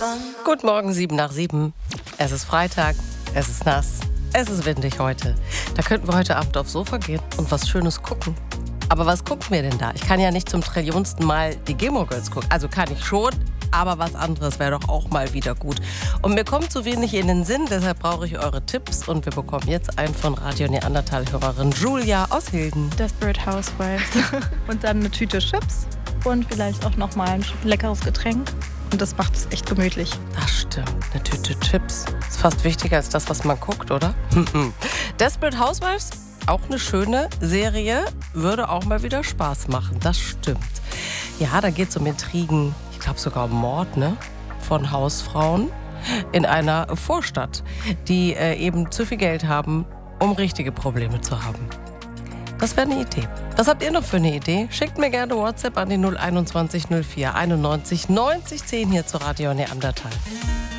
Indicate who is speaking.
Speaker 1: Guten Morgen, 7:07. Es ist Freitag, es ist nass, es ist windig heute. Da könnten wir heute Abend aufs Sofa gehen und was Schönes gucken. Aber was gucken wir denn da? Ich kann ja nicht zum trillionsten Mal die Gilmore Girls gucken. Also kann ich schon, aber was anderes wäre doch auch mal wieder gut. Und mir kommt so wenig in den Sinn, deshalb brauche ich eure Tipps. Und wir bekommen jetzt einen von Radio Neandertal-Hörerin Julia aus Hilden.
Speaker 2: Desperate Housewives. Und dann eine Tüte Chips und vielleicht auch nochmal ein leckeres Getränk. Und das macht es echt gemütlich.
Speaker 1: Das stimmt, eine Tüte Chips. Ist fast wichtiger als das, was man guckt, oder? Desperate Housewives, auch eine schöne Serie, würde auch mal wieder Spaß machen, das stimmt. Ja, da geht es um Intrigen, ich glaube sogar um Mord, ne? Von Hausfrauen in einer Vorstadt, die eben zu viel Geld haben, um richtige Probleme zu haben. Das wäre eine Idee. Was habt ihr noch für eine Idee? Schickt mir gerne WhatsApp an die 021 04 91 90 10 hier zu Radio Neandertal.